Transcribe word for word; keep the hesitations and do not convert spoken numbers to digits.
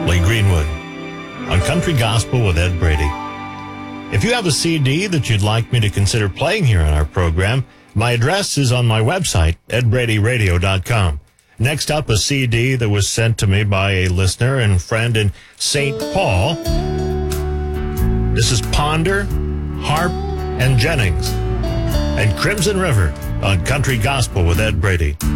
Lee Greenwood on Country Gospel with Ed Brady. If you have a C D that you'd like me to consider playing here on our program, my address is on my website, ed brady radio dot com. Next up, a C D that was sent to me by a listener and friend in Saint Paul. This is Ponder, Harp, and Jennings, and Crimson River on Country Gospel with Ed Brady.